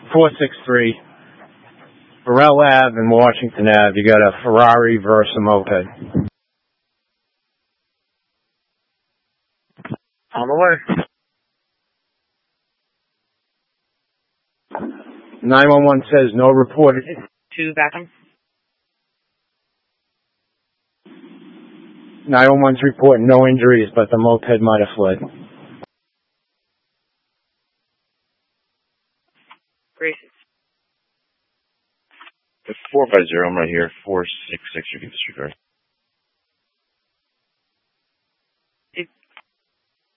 463 Burrell Ave and Washington Ave. You got a Ferrari versus a moped. On the way. 911 says no reported. To Backham. 911's reporting no injuries, but the moped might have fled. Great. It's 450. I'm right here. 466. You can disregard.